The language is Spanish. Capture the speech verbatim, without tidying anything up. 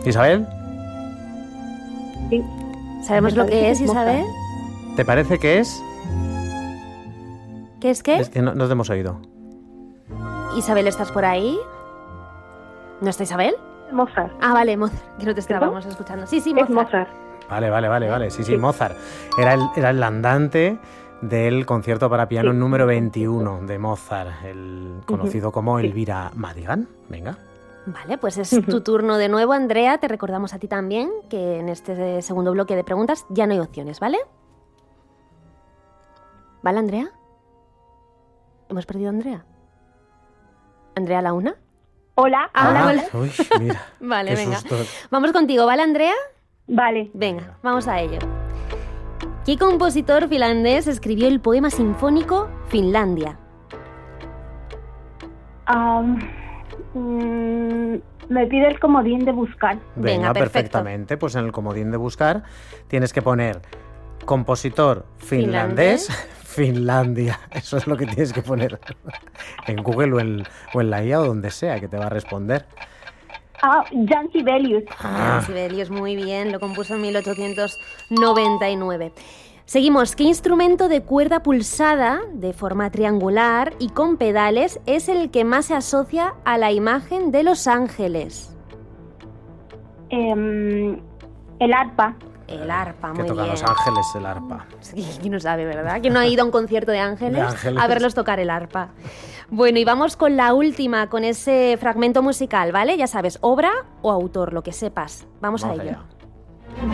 ¿Isabel? Sí. ¿Sabemos Me lo que parece es, que es Mozart. Isabel? ¿Te parece que es? ¿Qué es qué? Es que no, no te hemos oído. Isabel, ¿estás por ahí? ¿No está Isabel? Mozart. Ah, vale, Mozart, que no te estábamos escuchando. Sí, sí, Es Mozart. Mozart. Vale, vale, vale, vale. Sí, sí, Sí. Mozart. Era el, era el andante del concierto para piano Sí. número veintiuno de Mozart, el conocido como Elvira Madigan. Venga. Vale, pues es tu turno de nuevo, Andrea. Te recordamos a ti también que en este segundo bloque de preguntas ya no hay opciones, ¿vale? ¿Vale, Andrea? ¿Hemos perdido a Andrea? ¿Andrea la una? Hola. Ah, hola. vale. Uy, mira. Vale, qué venga. susto. Vamos contigo, ¿vale, Andrea? Vale. Venga, vamos a ello. ¿Qué compositor finlandés escribió el poema sinfónico Finlandia? Am, mm, me pide el comodín de buscar. Venga, Venga, perfecto. perfectamente. Pues en el comodín de buscar tienes que poner compositor finlandés, Finlandia. Eso es lo que tienes que poner en Google o en, o en la I A o donde sea que te va a responder. Ah, Jan Sibelius. Ah. Sibelius, muy bien, lo compuso en mil ochocientos noventa y nueve. Seguimos. ¿Qué instrumento de cuerda pulsada, de forma triangular y con pedales, es el que más se asocia a la imagen de los ángeles? Em, el arpa. El arpa, Que muy toca bien. Los Ángeles el arpa. Sí, ¿quién no sabe, verdad? ¿Quién no ha ido a un concierto de ángeles, De ángeles. a verlos tocar el arpa? Bueno, y vamos con la última, con ese fragmento musical, ¿vale? Ya sabes, obra o autor, lo que sepas. Vamos, Vamos a ello. allá.